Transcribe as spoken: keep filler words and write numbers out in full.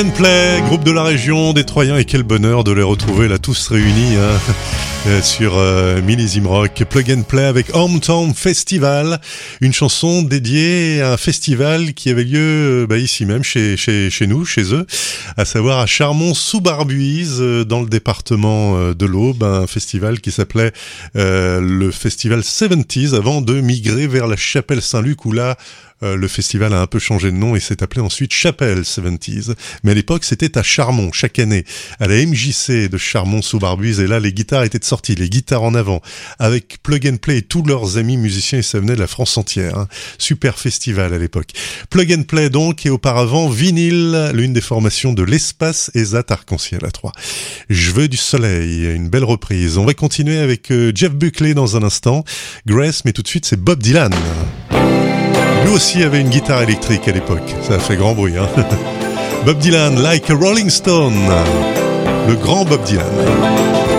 Play, groupe de la région des Troyens, et quel bonheur de les retrouver là tous réunis hein, sur euh, Millésime Rock. Plug and Play avec Hometown Festival, une chanson dédiée à un festival qui avait lieu bah, ici même chez, chez, chez nous, chez eux, à savoir à Charmont-sous-Barbuise, dans le département de l'Aube, un festival qui s'appelait euh, le Festival soixante-dix avant de migrer vers la Chapelle Saint-Luc où là Euh, le festival a un peu changé de nom et s'est appelé ensuite Chapelle soixante-dix. Mais à l'époque, c'était à Charmont, chaque année, à la M J C de Charmont-sous-Barbuise. Et là, les guitares étaient de sortie, les guitares en avant, avec Plug and Play et tous leurs amis musiciens, et ça venait de la France entière. Hein. Super festival à l'époque. Plug and Play donc, et auparavant, Vinyle, l'une des formations de l'Espace Esat Arc-en-Ciel à Troyes. Je veux du soleil, une belle reprise. On va continuer avec euh, Jeff Buckley dans un instant. Grace, mais tout de suite, c'est Bob Dylan. Lui aussi avait une guitare électrique à l'époque, ça a fait grand bruit. Hein. Bob Dylan, Like a Rolling Stone, le grand Bob Dylan.